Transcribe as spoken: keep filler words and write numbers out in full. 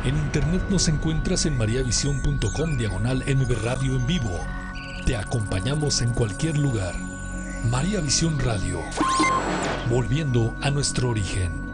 En internet nos encuentras en mariavision punto com diagonal M V Radio en vivo. Te acompañamos en cualquier lugar. María Visión Radio. Volviendo a nuestro origen.